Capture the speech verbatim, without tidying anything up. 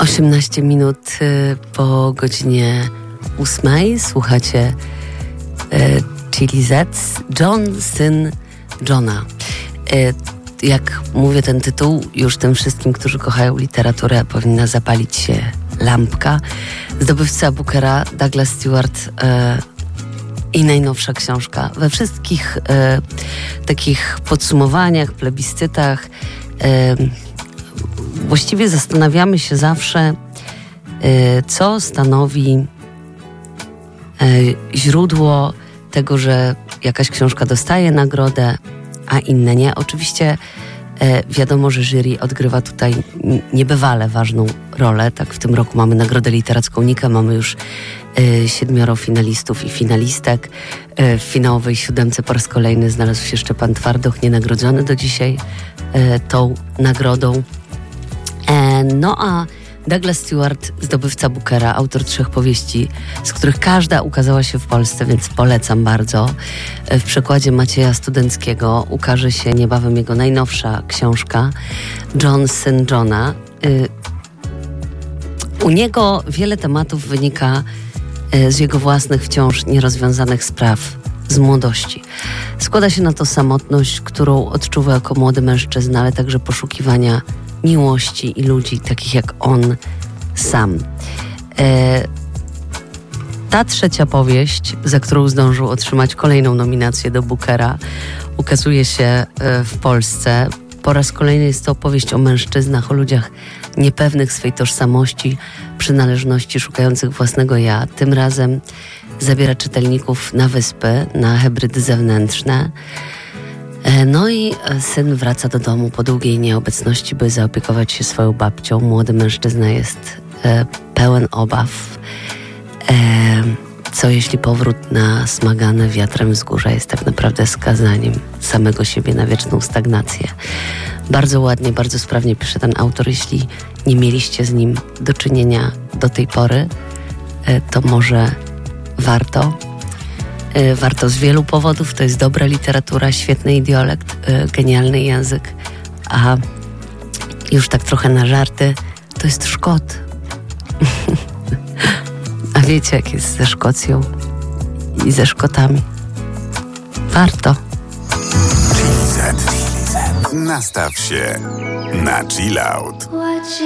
osiemnaście minut po godzinie ósmej. Słuchacie Chili Z, John, syn Johna. Jak mówię ten tytuł, już tym wszystkim, którzy kochają literaturę, powinna zapalić się lampka. Zdobywca Bookera, Douglas Stewart e, i najnowsza książka. We wszystkich e, takich podsumowaniach, plebiscytach e, właściwie zastanawiamy się zawsze, e, co stanowi e, źródło tego, że jakaś książka dostaje nagrodę, a inne nie. Oczywiście e, wiadomo, że jury odgrywa tutaj niebywale ważną rolę. Tak, w tym roku mamy Nagrodę Literacką Nika, mamy już e, siedmioro finalistów i finalistek. E, w finałowej siódemce po raz kolejny znalazł się Szczepan Twardoch, nienagrodzony do dzisiaj e, tą nagrodą. E, no a Douglas Stewart, zdobywca Bookera, autor trzech powieści, z których każda ukazała się w Polsce, więc polecam bardzo. W przekładzie Macieja Studenckiego ukaże się niebawem jego najnowsza książka, John, syn Johna. U niego wiele tematów wynika z jego własnych wciąż nierozwiązanych spraw z młodości. Składa się na to samotność, którą odczuwa jako młody mężczyzna, ale także poszukiwania miłości i ludzi takich jak on sam. E, ta trzecia powieść, za którą zdążył otrzymać kolejną nominację do Bookera, ukazuje się e, w Polsce. Po raz kolejny jest to opowieść o mężczyznach, o ludziach niepewnych swej tożsamości, przynależności, szukających własnego ja. Tym razem zabiera czytelników na wyspy, na hybrydy zewnętrzne. No i syn wraca do domu po długiej nieobecności, by zaopiekować się swoją babcią. Młody mężczyzna jest e, pełen obaw. E, co jeśli powrót na smagane wiatrem wzgórza jest tak naprawdę skazaniem samego siebie na wieczną stagnację. Bardzo ładnie, bardzo sprawnie pisze ten autor. Jeśli nie mieliście z nim do czynienia do tej pory, e, to może warto. Warto z wielu powodów. To jest dobra literatura, świetny idiolekt, genialny język, a już tak trochę na żarty, to jest Szkot. A wiecie, jak jest ze Szkocją i ze Szkotami? Warto. Chili Z. Nastaw się na chill out.